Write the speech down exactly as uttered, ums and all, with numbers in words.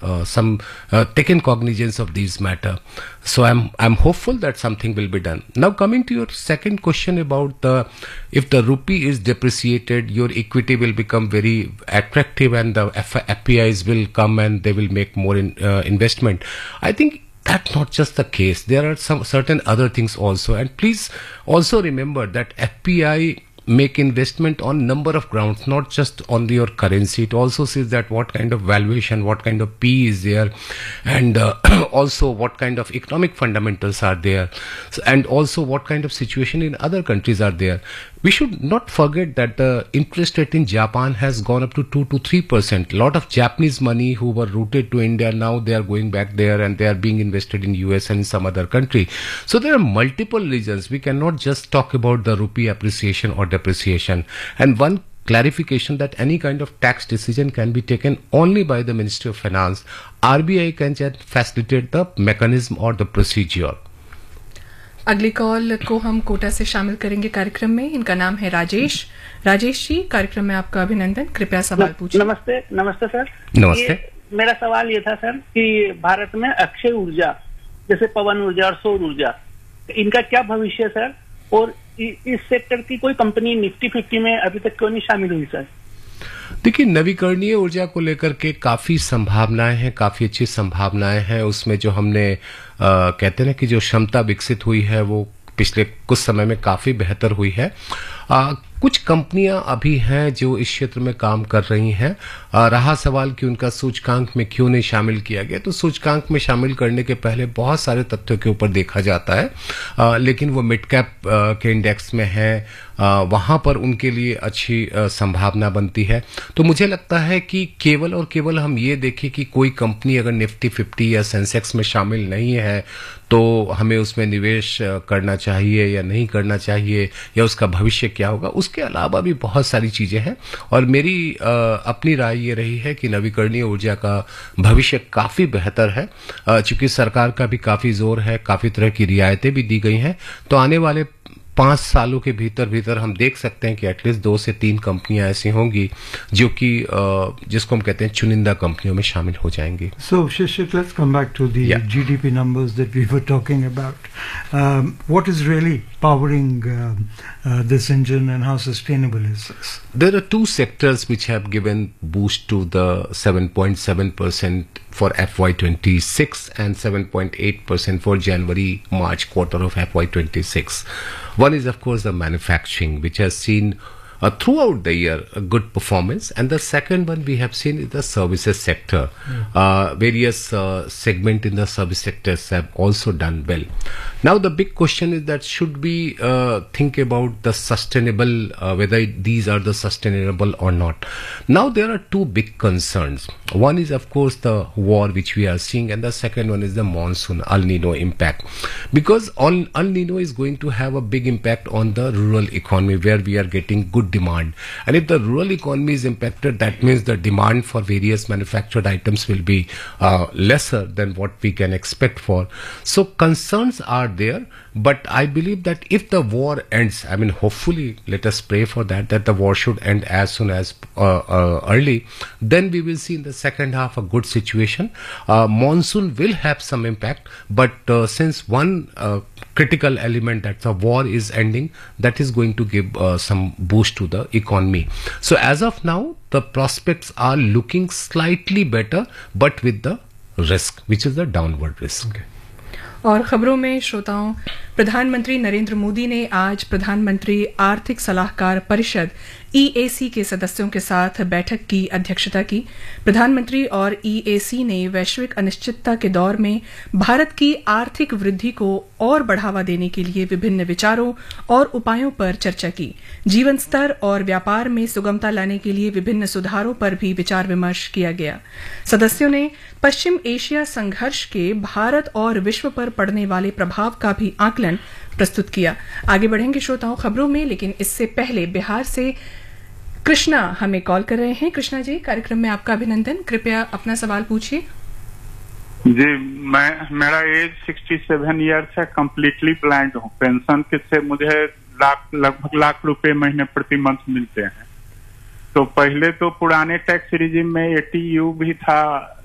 uh, some uh, taken cognizance of these matter. So I'm I'm hopeful that something will be done. Now coming to your second question about the, if the rupee is depreciated, your equity will become very attractive and the F P Is will come and they will make more in, uh, investment. I think that's not just the case. There are some certain other things also, and please also remember that F P I make investment on number of grounds, not just on your currency. It also says that what kind of valuation, what kind of P is there, and uh, also what kind of economic fundamentals are there, so, and also what kind of situation in other countries are there. We should not forget that the interest rate in Japan has gone up to two to three percent. A lot of Japanese money who were rooted to India, now they are going back there and they are being invested in U S and in some other country. So there are multiple reasons. We cannot just talk about the rupee appreciation or depreciation. And one clarification, that any kind of tax decision can be taken only by the Ministry of Finance. R B I can just facilitate the mechanism or the procedure. अगली call को हम कोटा से शामिल करेंगे कार्यक्रम में. इनका नाम है राजेश. राजेश जी, कार्यक्रम में आपका अभिनंदन. कृपया सवाल पूछिए. नमस्ते. नमस्ते सर. नमस्ते. मेरा सवाल ये था सर कि भारत में अक्षय ऊर्जा जैसे पवन ऊर्जा और सौर ऊर्जा, इनका क्या भविष्य है सर, और इस सेक्टर की कोई कंपनी निफ्टी फिफ्टी में अभी तक क्यों नहीं शामिल हुई सर? देखिए, नवीकरणीय ऊर्जा को लेकर के काफी संभावनाएं हैं, काफी अच्छी संभावनाएं हैं. उसमें जो हमने आ, कहते हैं ना कि जो क्षमता विकसित हुई है वो पिछले कुछ समय में काफी बेहतर हुई है. आ, कुछ कंपनियां अभी हैं जो इस क्षेत्र में काम कर रही हैं. आ, रहा सवाल कि उनका सूचकांक में क्यों नहीं शामिल किया गया, तो सूचकांक में शामिल करने के पहले बहुत सारे तथ्यों के ऊपर देखा जाता है. आ, लेकिन वो मिड कैप के इंडेक्स में है, वहां पर उनके लिए अच्छी आ, संभावना बनती है. तो मुझे लगता है कि केवल और केवल हम ये देखें कि कोई कंपनी अगर निफ्टी फिफ्टी या सेंसेक्स में शामिल नहीं है तो हमें उसमें निवेश करना चाहिए या नहीं करना चाहिए, या उसका भविष्य क्या होगा. उसके अलावा भी बहुत सारी चीजें हैं, और मेरी आ, अपनी राय ये रही है कि नवीकरणीय ऊर्जा का भविष्य काफी बेहतर है. चूंकि सरकार का भी काफी जोर है, काफी तरह की रियायतें भी दी गई हैं, तो आने वाले पांच सालों के भीतर भीतर हम देख सकते हैं कि एटलीस्ट दो से तीन कंपनियां ऐसी होंगी जो कि जिसको हम कहते हैं चुनिंदा कंपनियों में शामिल हो जाएंगी. So Shishit, let's come back to the yeah. G D P numbers that we were talking about. Um, what is really powering uh, uh, this engine, and how sustainable is this? There are two sectors which have given boost to the seven point seven percent for F Y twenty-six and seven point eight percent for January-March quarter of F Y twenty-six. One is, of course, the manufacturing, which has seen uh, throughout the year a good performance, and the second one we have seen is the services sector. Mm. Uh, various uh, segment in the service sectors have also done well. Now the big question is that should we uh, think about the sustainable, uh, whether these are the sustainable or not. Now there are two big concerns. One is, of course, the war which we are seeing, and the second one is the monsoon, El Nino impact. Because El, El Nino is going to have a big impact on the rural economy, where we are getting good demand. And if the rural economy is impacted, that means the demand for various manufactured items will be uh, lesser than what we can expect for. So concerns are there, but I believe that if the war ends, I mean, hopefully, let us pray for that, that the war should end as soon as uh, uh, early, then we will see in the second half a good situation. Uh, monsoon will have some impact, but uh, since one uh, critical element, that the war is ending, that is going to give uh, some boost to the economy. So as of now, the prospects are looking slightly better, but with the risk, which is the downward risk. Okay. और खबरों में श्रोताओं, प्रधानमंत्री नरेंद्र मोदी ने आज प्रधानमंत्री आर्थिक सलाहकार परिषद ई ए सी के सदस्यों के साथ बैठक की अध्यक्षता की. प्रधानमंत्री और ई ए सी ने वैश्विक अनिश्चितता के दौर में भारत की आर्थिक वृद्धि को और बढ़ावा देने के लिए विभिन्न विचारों और उपायों पर चर्चा की. जीवन स्तर और व्यापार में सुगमता लाने के लिए विभिन्न सुधारों पर भी विचार विमर्श किया गया. सदस्यों ने पश्चिम एशिया संघर्ष के भारत और विश्व पर पड़ने वाले प्रभाव का भी आकलन प्रस्तुत किया. आगे बढ़ेंगे श्रोताओं खबरों में, लेकिन इससे पहले बिहार से कृष्णा हमें कॉल कर रहे हैं. कृष्णा जी, कार्यक्रम में आपका अभिनंदन. कृपया अपना सवाल पूछिए. जी, मैं मेरा एज सिक्सटी सेवन ईयर्स है, कम्प्लीटली ब्लाइंड हूँ. पेंशन से मुझे लाख लगभग लाख रुपए महीने प्रति मंथ मिलते हैं. तो पहले तो पुराने टैक्स रिजिम में ए टी यू भी था,